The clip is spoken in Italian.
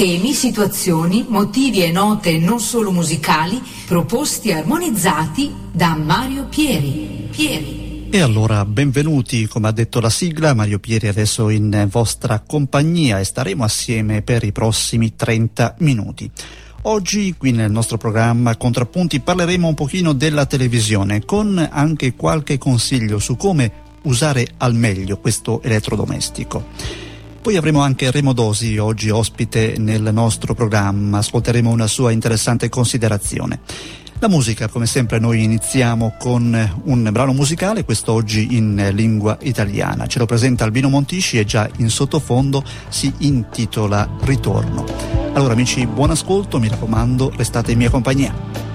Temi, situazioni, motivi e note non solo musicali, proposti e armonizzati da Mario Pieri. E allora, benvenuti, come ha detto la sigla, Mario Pieri adesso in vostra compagnia e staremo assieme per i prossimi 30 minuti. Oggi qui nel nostro programma Contrappunti parleremo un pochino della televisione, con anche qualche consiglio su come usare al meglio questo elettrodomestico. Poi avremo anche Remo Dosi, oggi ospite nel nostro programma, ascolteremo una sua interessante considerazione. La musica, come sempre, noi iniziamo con un brano musicale, quest'oggi in lingua italiana. Ce lo presenta Albino Montisci e già in sottofondo si intitola Ritorno. Allora amici, buon ascolto, mi raccomando, restate in mia compagnia.